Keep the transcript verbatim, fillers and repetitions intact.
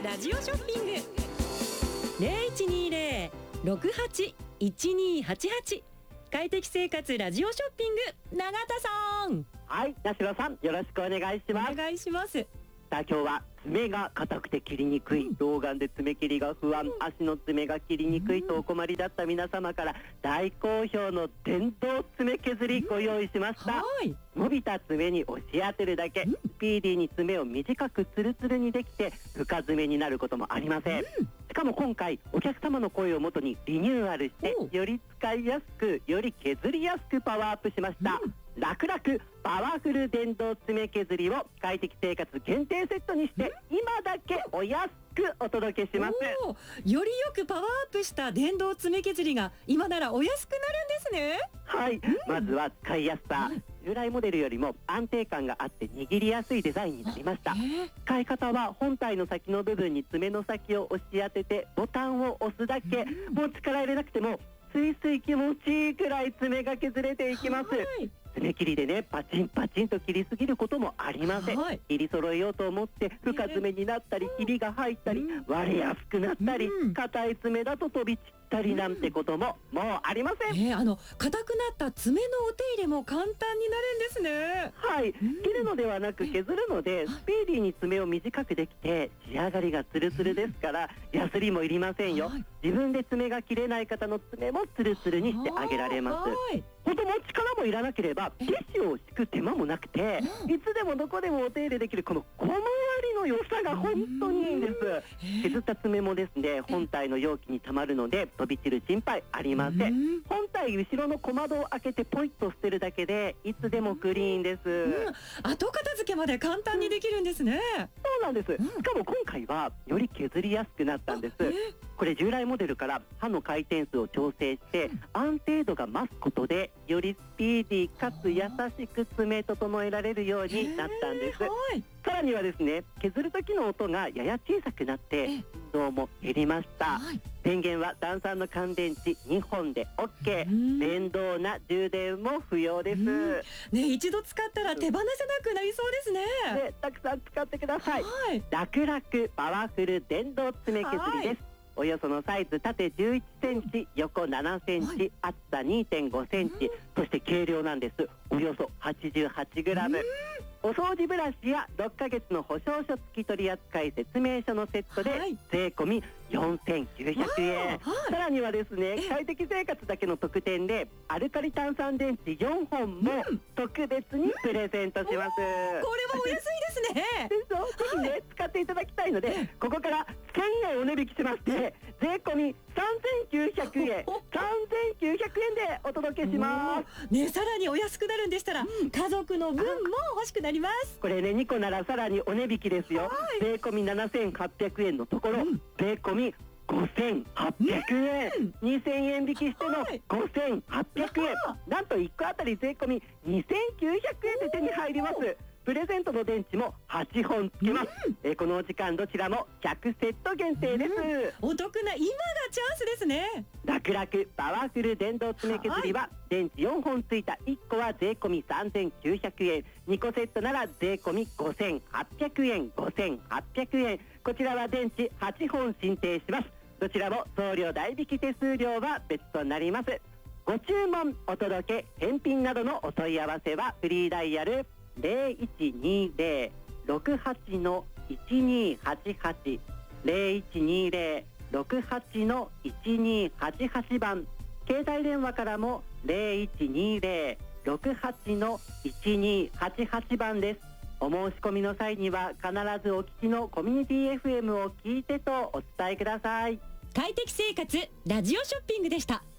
ラジオショッピング ゼロいちにゼロ ろくはち いちにはちはち 快適生活ラジオショッピング永田さん。 はい、八代さんよろしくお願いします。 お願いします。 さあ今日は爪が硬くて切りにくい、老眼で爪切りが不安、足の爪が切りにくいとお困りだった皆様から大好評の電動爪削りご用意しました。 はい。 伸びた爪に押し当てるだけ、スピーディーに爪を短くツルツルにできて深爪になることもありません。しかも今回お客様の声をもとにリニューアルしてより使いやすくより削りやすくパワーアップしました。楽々パワフル電動爪削りを快適生活限定セットにして今だけお安くお届けします。 よりよくパワーアップした電動爪削りが今ならお安くなるんですね。 はい、うん、まずは使いやすさ、従来モデルよりも安定感があって握りやすいデザインになりました。使い方は本体の先の部分に爪の先を押し当ててボタンを押すだけ、うん、もう力入れなくてもスイスイ気持ちいいくらい爪が削れていきます。爪切りでねパチンパチンと切りすぎることもありません。はい、切り揃えようと思って深爪になったり、ひびが入ったり、うん、割れやすくなったり、硬、うん、い爪だと飛び散ったりなんてことももうありません。 えー、あの硬くなった爪のお手入れも簡単になるんですね。 はい、うん、切るのではなく削るのでスピーディーに爪を短くできて仕上がりがツルツルですからヤスリもいりませんよ。はい、自分で爪が切れない方の爪もツルツルにしてあげられます。本当も力もいらなければティッシュを敷く手間もなくて、いつでもどこでもお手入れできるこの小回りの良さが本当にいいんです。削った爪もですね本体の容器にたまるので飛び散る心配ありません。本体後ろの小窓を開けてポイッと捨てるだけでいつでもクリーンです。うん、 後片付けまで簡単にできるんですね。 そうなんです。しかも今回はより削りやすくなったんです。これ従来モデルから刃の回転数を調整して安定度が増すことでよりスピーディーかつ優しく爪整えられるようになったんです。さらにはですね削る時の音がやや小さくなって振動も減りました。電源は単三の乾電池にほんで オーケー、 電動な充電も不要です。 ね、一度使ったら手放せなくなりそうですね。 ね、たくさん使ってください。はい、楽々パワフル電動爪削りです。およそのサイズ縦じゅういちセンチ横ななセンチ、はい、厚さ にてんごセンチ、そして軽量なんです。およそ はちじゅうはちグラム。お掃除ブラシやろっかげつの保証書付き取扱説明書のセットで税込みよんせんきゅうひゃくえん、はい、さらにはですね快適生活だけの特典でアルカリ炭酸電池よんほんも特別にプレゼントします。うんうん、これはお安いですね。 でしょ、ぜひね、はい、使っていただきたいのでここからせんえんお値引きしまして税込みさんぜんきゅうひゃくえんさんぜんきゅうひゃくえんでお届けします。 ね、さらにお安くなるんでしたら、うん、家族の分も欲しくなります。 これねにこならさらにお値引きですよ。はい、税込みななせんはっぴゃくえんのところ、うん、税込みごせんはっぴゃくえん、うん、にせんえん引きしてのごせんはっぴゃくえん、はい、なんといっこあたり税込みにせんきゅうひゃくえんで手に入ります。プレゼントの電池もはっぽんつけます。うん、えこのお時間どちらもひゃくセット限定です。 うん、お得な今がチャンスですね。 楽々パワフル電動爪削りは、はい、電池よんほんついたいっこは税込みさんぜんきゅうひゃくえん、にこセットなら税込みごせんはっぴゃくえんごせんはっぴゃくえん、こちらは電池はっぽん進呈します。どちらも送料代引き手数料は別となります。ご注文お届け返品などのお問い合わせはフリーダイヤルゼロいちにゼロ ろくはちのいちにはちはち ゼロいちにゼロ ろくはちのいちにはちはち 番、携帯電話からもゼロいちにゼロ ろくはちのいちにはちはち 番です。お申し込みの際には必ずお聞きのコミュニティ エフエム を聞いてとお伝えください。 快適生活ラジオショッピングでした。